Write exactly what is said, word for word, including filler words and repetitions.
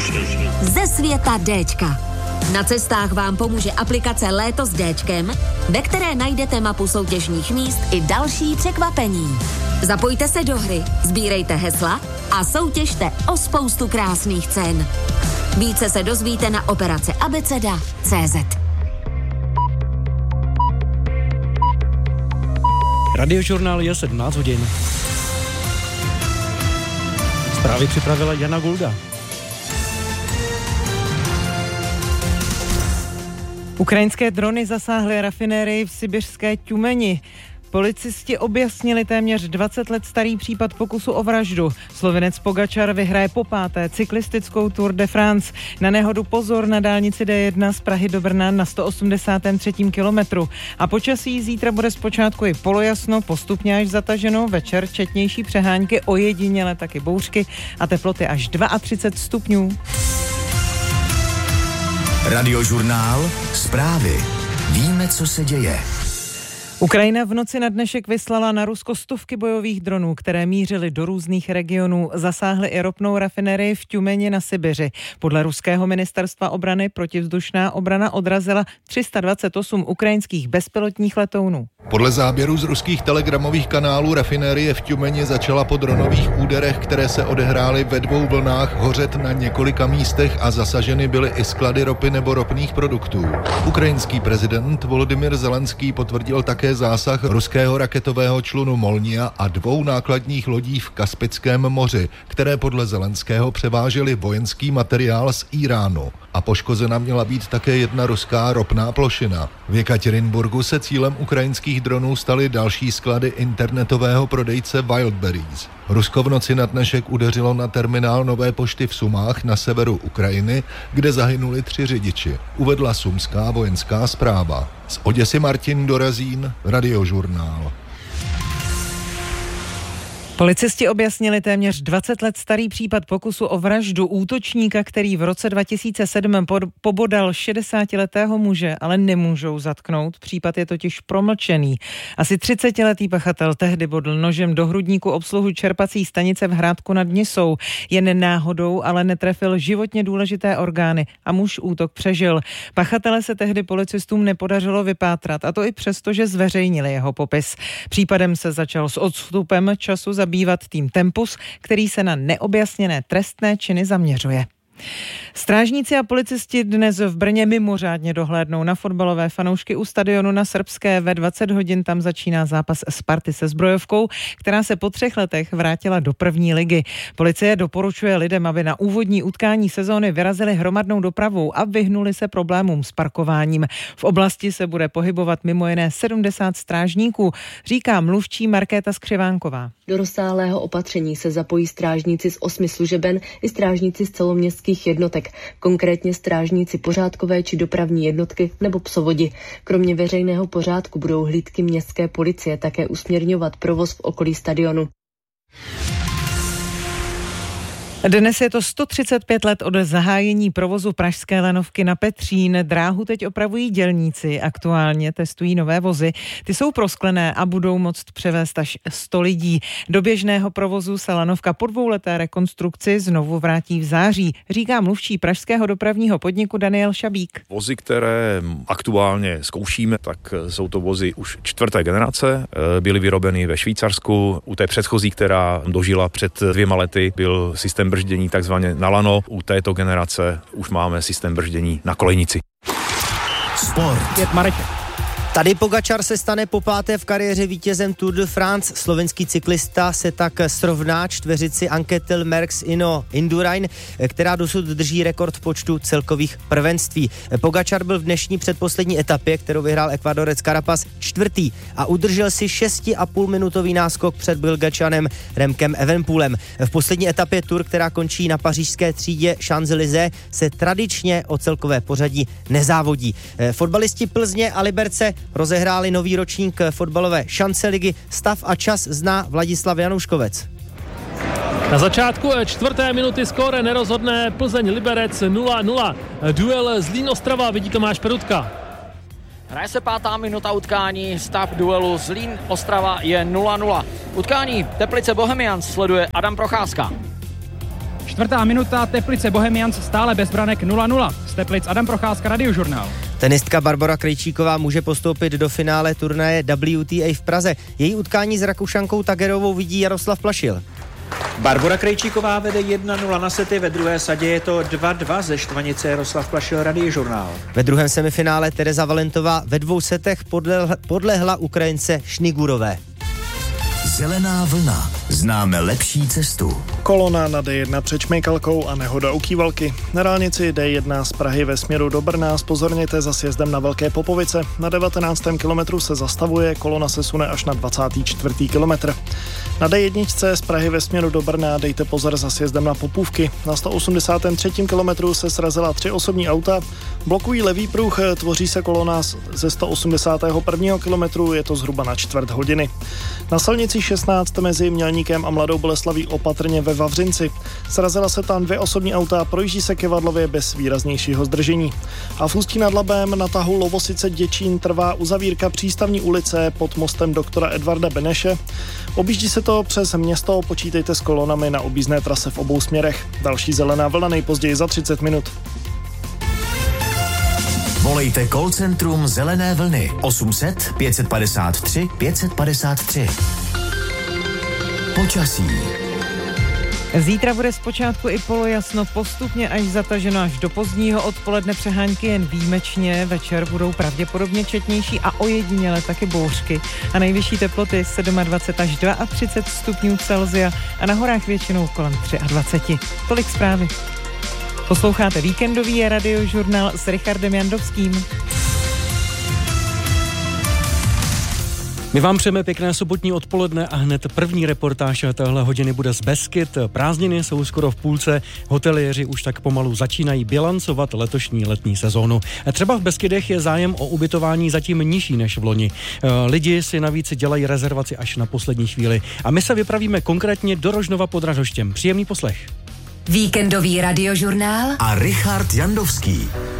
ze světa Déčka. Na cestách vám pomůže aplikace Léto s Déčkem, ve které najdete mapu soutěžních míst i další překvapení. Zapojte se do hry, sbírejte hesla a soutěžte o spoustu krásných cen. Více se dozvíte na operace abeceda tečka cé zet. Radiožurnál je sedmnáct hodin. Zprávy připravila Jana Gulda. Ukrajinské drony zasáhly rafinérii v sibiřské Tjumeni. Policisti objasnili téměř dvacet let starý případ pokusu o vraždu. Slovinec Pogačar vyhraje popáté cyklistickou Tour de France. Na nehodu pozor na dálnici dé jedna z Prahy do Brna na sto osmdesátém třetím kilometru. A počasí zítra bude zpočátku i polojasno, postupně až zataženo, večer četnější přehánky, ojediněle taky bouřky a teploty až třicet dva stupňů. Radiožurnál, zprávy. Víme, co se děje. Ukrajina v noci na dnešek vyslala na Rusko stovky bojových dronů, které mířily do různých regionů. Zasáhly i ropnou rafinerii v Tjumeni na Sibiři. Podle ruského ministerstva obrany protivzdušná obrana odrazila tři sta dvacet osm ukrajinských bezpilotních letounů. Podle záběrů z ruských telegramových kanálů rafinérie v Tjumeni začala po dronových úderech, které se odehrály ve dvou vlnách, hořet na několika místech a zasaženy byly i sklady ropy nebo ropných produktů. Ukrajinský prezident Volodymyr Zelenský potvrdil také zásah ruského raketového člunu Molnia a dvou nákladních lodí v Kaspickém moři, které podle Zelenského převážely vojenský materiál z Íránu. A poškozena měla být také jedna ruská ropná plošina. V Jekaterinburgu se cílem ukrajinských dronů staly další sklady internetového prodejce Wildberries. Rusko v noci na dnešek udeřilo na terminál Nové pošty v Sumách na severu Ukrajiny, kde zahynuli tři řidiči, uvedla sumská vojenská správa. Z Oděsy Martin Dorazín, Radiožurnál. Policisti objasnili téměř dvacet let starý případ pokusu o vraždu útočníka, který v roce dva tisíce sedm pobodal šedesátiletého muže, ale nemůžou zatknout. Případ je totiž promlčený. Asi třicetiletý pachatel tehdy bodl nožem do hrudníku obsluhu čerpací stanice v Hrádku nad Nisou. Jen náhodou ale netrefil životně důležité orgány a muž útok přežil. Pachatele se tehdy policistům nepodařilo vypátrat, a to i přesto, že zveřejnili jeho popis. Případem se začal s odstupem času zabývat tým Tempus, který se na neobjasněné trestné činy zaměřuje. Strážníci a policisti dnes v Brně mimořádně dohlédnou na fotbalové fanoušky u stadionu na Srbské. Ve dvacet hodin tam začíná zápas Sparty se Zbrojovkou, která se po třech letech vrátila do první ligy. Policie doporučuje lidem, aby na úvodní utkání sezóny vyrazili hromadnou dopravou a vyhnuli se problémům s parkováním. V oblasti se bude pohybovat mimo jiné sedmdesát strážníků, říká mluvčí Markéta Skřivánková. Do rozsáhlého opatření se zapojí strážníci z osmi služeben i strážníci z celoměstských jednotek, konkrétně strážníci pořádkové či dopravní jednotky nebo psovodi. Kromě veřejného pořádku budou hlídky městské policie také usměrňovat provoz v okolí stadionu. Dnes je to sto třicet pět let od zahájení provozu pražské lanovky na Petřín. Dráhu teď opravují dělníci, aktuálně testují nové vozy. Ty jsou prosklené a budou moct převést až sto lidí. Do běžného provozu se lanovka po dvouleté rekonstrukci znovu vrátí v září, říká mluvčí pražského dopravního podniku Daniel Šabík. Vozy, které aktuálně zkoušíme, tak jsou to vozy už čtvrté generace. Byly vyrobeny ve Švýcarsku. U té předchozí, která dožila před dvěma lety, byl systém brždění takzvaně na lano. U této generace už máme systém brždění na kolejnici. Sport. Pět Mareček. Tady Pogačar se stane po páté v kariéře vítězem Tour de France. Slovenský cyklista se tak srovná čtveřici Anketel Merckx Ino Indurain, která dosud drží rekord počtu celkových prvenství. Pogačar byl v dnešní předposlední etapě, kterou vyhrál Ekvadorec Carapaz, čtvrtý a udržel si šesti a půl minutový náskok před Belgičanem Remkem Evenepoelem. V poslední etapě Tour, která končí na pařížské třídě Champs-Élysées, se tradičně o celkové pořadí nezávodí. Fotbalisti Plzně a Liberce rozehráli nový ročník fotbalové šance ligy. Stav a čas zná Vladislav Janouškovec. Na začátku čtvrté minuty skóre nerozhodné Plzeň Liberec nula nula. Duel Zlín Ostrava vidí Tomáš Perutka. Hraje se pátá minuta utkání, stav duelu Zlín Ostrava je nula nula. Utkání Teplice Bohemians sleduje Adam Procházka. Čtvrtá minuta, Teplice Bohemians stále bez branek nula nula. Z Teplic Adam Procházka, Radiožurnál. Tenistka Barbora Krejčíková může postoupit do finále turnaje W T A v Praze. Její utkání s Rakušankou Tagerovou vidí Jaroslav Plašil. Barbora Krejčíková vede jedna nula na sety, ve druhé sadě je to dva dva ze Štvanice, Jaroslav Plašil, Radiožurnál. Ve druhém semifinále Tereza Valentová ve dvou setech podlehla, podlehla Ukrajince Šnigurové. Zelená vlna. Známe lepší cestu. Kolona na D jedna před Šmejkalkou a nehoda u Kývalky. Na dálnici D jedna z Prahy ve směru do Brna zpozorněte za sjezdem na Velké Popovice. Na devatenáctém kilometru se zastavuje, kolona se sune až na dvacátý čtvrtý kilometr. Na D jedna z Prahy ve směru do Brna dejte pozor za sjezdem na Popůvky. Na sto osmdesátém třetím kilometru se srazila tři osobní auta. Blokují levý pruh, tvoří se kolona ze sto osmdesátého prvního kilometru, je to zhruba na čtvrt hodiny. Na silnici šestnáct mezi Mělníkem a Mladou Boleslaví opatrně ve Vavřinci. Srazila se tam dvě osobní auta, projíždí se Kivadlově bez výraznějšího zdržení. A v Ústí nad Labem na tahu Lovosice Děčín trvá uzavírka přístavní ulice pod mostem doktora Edvarda Beneše. Objíždí se to přes město, počítejte s kolonami na objízdné trase v obou směrech. Další zelená vlna nejpozději za třicet minut. Volejte call centrum Zelené vlny osm set pět padesát tři pět padesát tři. Počasí. Zítra bude zpočátku i polojasno, postupně až zataženo až do pozdního odpoledne, přehánky jen výjimečně, večer budou pravděpodobně četnější a ojediněle taky bouřky. A nejvyšší teploty dvacet sedm až třicet dva stupňů Celsia a na horách většinou kolem dvacet tři. Tolik zprávy. Posloucháte víkendový Radiožurnál s Richardem Jandovským. My vám přejeme pěkné sobotní odpoledne a hned první reportáž téhle hodiny bude z Beskyd. Prázdniny jsou skoro v půlce, hoteliéři už tak pomalu začínají bilancovat letošní letní sezónu. Třeba v Beskydech je zájem o ubytování zatím nižší než v loni. Lidi si navíc dělají rezervaci až na poslední chvíli. A my se vypravíme konkrétně do Rožnova pod Rahoštěm. Příjemný poslech. Víkendový Radiožurnál a Richard Jandovský.